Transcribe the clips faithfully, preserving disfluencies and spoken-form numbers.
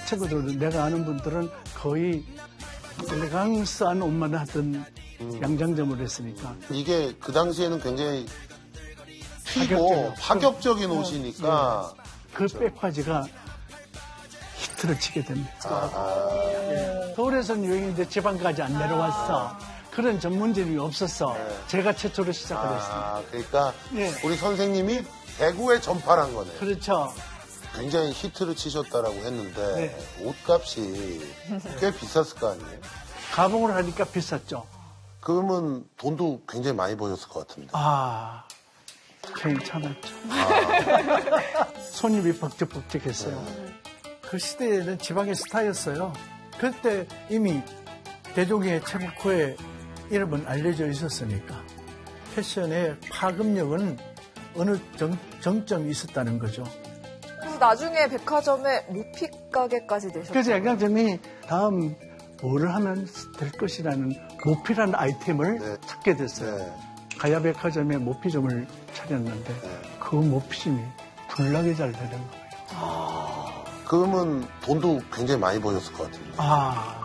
친구들, 내가 아는 분들은 거의 엘레강스한 옷만 하던 음. 양장점을 했으니까. 이게 그 당시에는 굉장히 튀고 파격적인 옷이니까. 네. 그 백바지가 히트를 치게 됩니다. 아. 네. 서울에서는 유행인데 지방까지 안 내려왔어. 그런 전문점이 없었어. 네. 제가 최초로 시작을 아, 했습니다. 그러니까 네. 우리 선생님이 대구에 전파한 거네요. 그렇죠. 굉장히 히트를 치셨다라고 했는데 네. 옷값이 꽤 비쌌을 거 아니에요? 가봉을 하니까 비쌌죠. 그러면 돈도 굉장히 많이 버셨을 것 같은데. 아, 괜찮았죠. 아. 손님이 벅적벅적했어요. 네. 그 시대에는 지방의 스타였어요. 그때 이미 대종의 최북호의 이름은 알려져 있었으니까 패션의 파급력은 어느 정, 정점이 있었다는 거죠. 그래서 나중에 백화점에 모피 가게까지 내셨죠. 그래서 백화점이 다음 뭐를 하면 될 것이라는 모피라는 아이템을 네. 찾게 됐어요. 네. 가야백화점에 모피점을 차렸는데 네. 그 모피점이 불나게 잘 되는 거예요. 아, 그러면 돈도 굉장히 많이 버셨을 것 같은데. 아.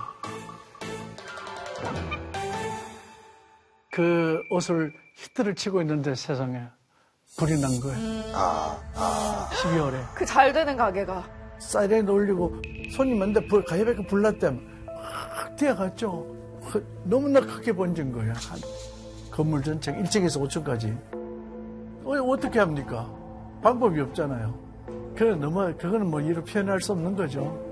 그 옷을 히트를 치고 있는데 세상에 불이 난 거예요. 음. 아, 아. 십이월에. 그 잘 되는 가게가. 사이렌 올리고 손님한테 가야백화 불났다면 확 뛰어갔죠. 너무나 크게 번진 거예요. 건물 전체 일 층에서 오 층까지. 어, 어떻게 합니까? 방법이 없잖아요. 그래, 너무, 그거는 뭐 이로 표현할 수 없는 거죠.